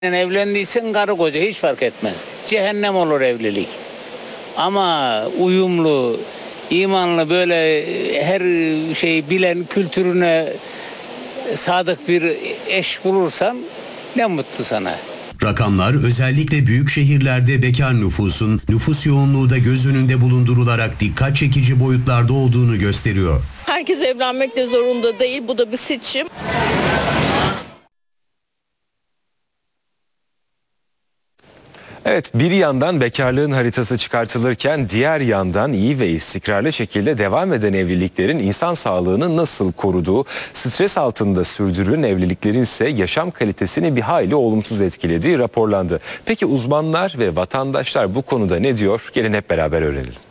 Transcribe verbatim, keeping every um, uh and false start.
Evlendiysen karı koca hiç fark etmez. Cehennem olur evlilik. Ama uyumlu, imanlı böyle her şeyi bilen, kültürüne sadık bir eş bulursan ne mutlu sana. Rakamlar özellikle büyük şehirlerde bekar nüfusun nüfus yoğunluğu da göz önünde bulundurularak dikkat çekici boyutlarda olduğunu gösteriyor. Herkes evlenmek de zorunda değil. Bu da bir seçim. Evet, bir yandan bekarlığın haritası çıkartılırken diğer yandan iyi ve istikrarlı şekilde devam eden evliliklerin insan sağlığını nasıl koruduğu, stres altında sürdürülen evliliklerin ise yaşam kalitesini bir hayli olumsuz etkilediği raporlandı. Peki uzmanlar ve vatandaşlar bu konuda ne diyor? Gelin hep beraber öğrenelim.